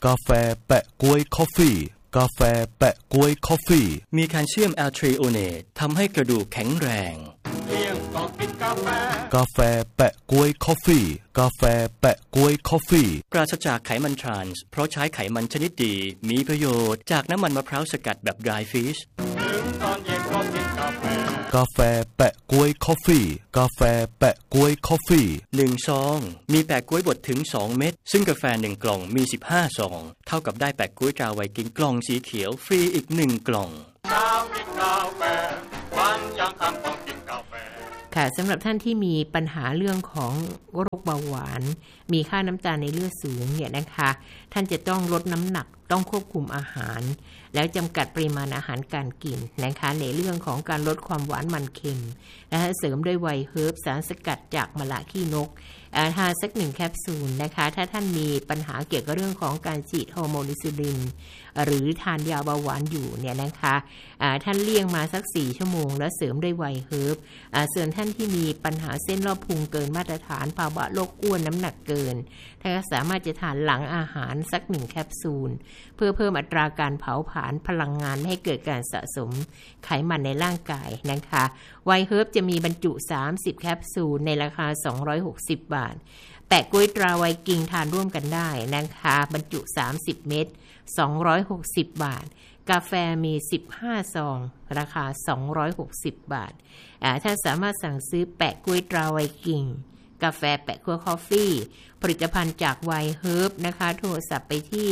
กาแฟแปะก๊วยคอฟฟี่กาแฟแปะก๊วยคอฟฟี่มีแคลเซียมแอลทริโอเนตทำให้กระดูกแข็งแรงเที่ยงก็กินกาแฟกาแฟแปะก๊วยคอฟฟี่กาแฟแปะก๊วยคอฟฟี่ปราศจากไขมันทรานส์เพราะใช้ไขมันชนิดดีมีประโยชน์จากน้ำมันมะพร้าวสกัดแบบ dry fish ถึงตอนเย็นก็กินกาแฟกาแฟแปะก๊วยคอฟฟี่กาแฟแปะก๊วยคอฟฟี่ 1ซองมีแปะก๊วยบดถึง2เม็ดซึ่งกาแฟ1กล่องมี15ซองเท่ากับได้แปะก๊วยตราไวกิ้งกล่องสีเขียวฟรีอีก1กล่องเช้ากินกาแฟวันยังค่ำต้องกินกาแฟค่ะสำหรับท่านที่มีปัญหาเรื่องของโรคเบาหวานมีค่าน้ำตาลในเลือดสูงเนี่ยนะคะท่านจะต้องลดน้ำหนักต้องควบคุมอาหารแล้วจำกัดปริมาณอาหารการกินนะคะในเรื่องของการลดความหวานมันเค็มนะคะเสริมด้วยไวน์เฮิร์บสารสกัดจากมะละขี้นกทานสัก1แคปซูลนะคะถ้าท่านมีปัญหาเกี่ยวกับเรื่องของการฉีดฮอร์โมนอินซูลินหรือทานยาเบาหวานอยู่เนี่ยนะคะท่านเลี่ยงมาสัก4ชั่วโมงแล้วเสริมด้วยไวน์เฮิร์บส่วนท่านที่มีปัญหาเส้นรอบพุงเกินมาตรฐานภาวะโรคอ้วนน้ำหนักเกินท่านก็สามารถจะทานหลังอาหารสัก1แคปซูลเพื่อเพิ่มอัตราการเผาผลาญพลังงานไม่ให้เกิดการสะสมไขมันในร่างกายนะคะไวน์เฮิร์บจะมีบรรจุ30แคปซูลในราคา260 บาทแปะกล้วยตราไวกิ้งทานร่วมกันได้นะคะบรรจุ30เม็ด260 บาทกาแฟมี15ซองราคา260 บาทท่านสามารถสั่งซื้อแปะกล้วยตราไวกิ้งกาแฟแปะกล้วยคอฟฟี่ผลิตภัณฑ์จากไวน์เฮิร์บนะคะโทรศัพท์ไปที่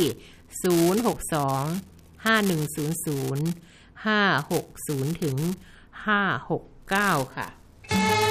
062 5100 560ถึง569ค่ะ